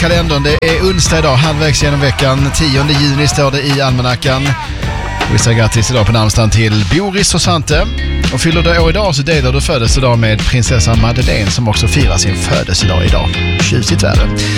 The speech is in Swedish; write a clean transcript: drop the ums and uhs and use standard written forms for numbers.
kalendern. Det är onsdag idag, halvvägs genom veckan. 10 juni står det i almanackan. Vi säger grattis idag på namnsdagen till Boris och Svante. Och fyller du år idag så delar du födelsedag med prinsessan Madeleine som också firar sin födelsedag idag. Tjusigt värre.